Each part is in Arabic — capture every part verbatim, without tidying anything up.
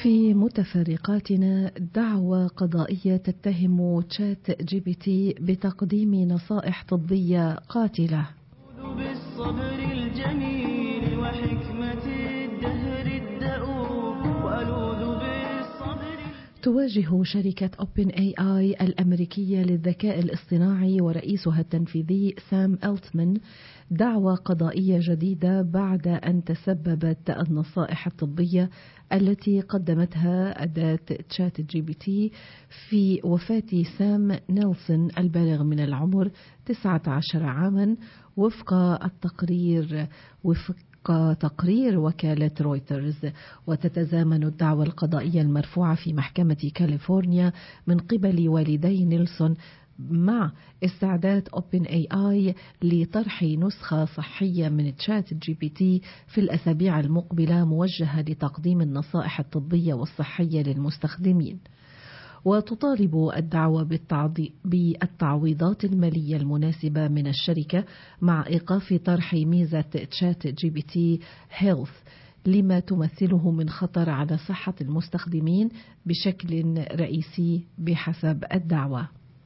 في متفرقاتنا دعوى قضائية تتهم تشات جي بي تي بتقديم نصائح طبية قاتلة. بالصبر الجميل وحكمة الدهر الدؤوب وألوذ بالصبر. تواجه شركة أوبن إيه آي الأمريكية للذكاء الاصطناعي ورئيسها التنفيذي سام ألتمان دعوى قضائية جديدة بعد أن تسببت النصائح الطبية التي قدمتها أداة تشات جي بي تي في وفاة سام نيلسون البالغ من العمر تسعة عشر عاما وفق التقرير وفق تقرير وكالة رويترز. وتتزامن الدعوى القضائية المرفوعة في محكمة كاليفورنيا من قبل والدي نيلسون مع استعداد أوبن إيه آي لطرح نسخة صحية من تشات جي بي تي في الأسابيع المقبلة موجهة لتقديم النصائح الطبية والصحية للمستخدمين. وتطالب الدعوة بالتعويضات المالية المناسبة من الشركة مع إيقاف طرح ميزة تشات جي بي تي هيلث لما تمثله من خطر على صحة المستخدمين بشكل رئيسي بحسب الدعوة.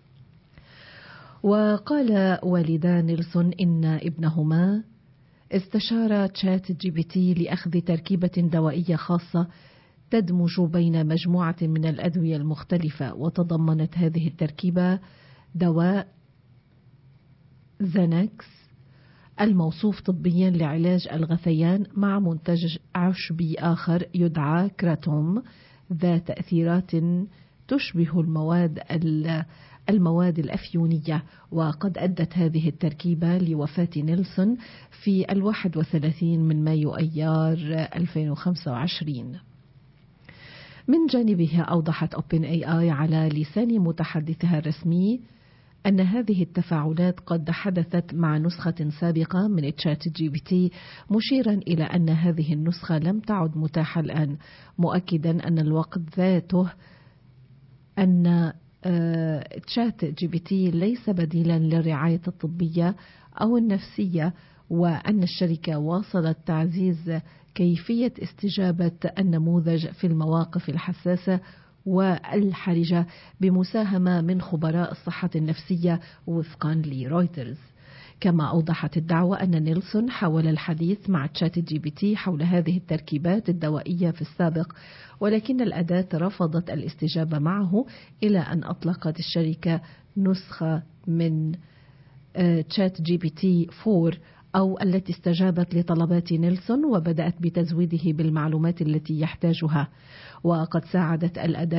وقال والدا نيلسون إن ابنهما استشار تشات جي بي تي لأخذ تركيبة دوائية خاصة تدمج بين مجموعة من الأدوية المختلفة، وتضمنت هذه التركيبة دواء زانكس الموصوف طبيا لعلاج الغثيان مع منتج عشبي آخر يدعى كراتوم ذا تأثيرات تشبه المواد المواد الأفيونية. وقد أدت هذه التركيبة لوفاة نيلسون في الواحد وثلاثين من مايو أيار ألفين وخمسة وعشرين. من جانبها أوضحت أوبن إيه آي على لسان متحدثها الرسمي أن هذه التفاعلات قد حدثت مع نسخة سابقة من تشات جي بي تي، مشيرا إلى أن هذه النسخة لم تعد متاحة الآن، مؤكدا أن الوقت ذاته أن تشات جي بي تي ليس بديلا للرعاية الطبية أو النفسية، وأن الشركة واصلت تعزيز كيفية استجابة النموذج في المواقف الحساسة والحرجة بمساهمة من خبراء الصحة النفسية وفقا لرويترز. كما أوضحت الدعوة أن نيلسون حاول الحديث مع تشات جي بي تي حول هذه التركيبات الدوائية في السابق، ولكن الأداة رفضت الاستجابة معه إلى أن أطلقت الشركة نسخة من تشات جي بي تي فور أو التي استجابت لطلبات نيلسون وبدأت بتزويده بالمعلومات التي يحتاجها. وقد ساعدت الأداة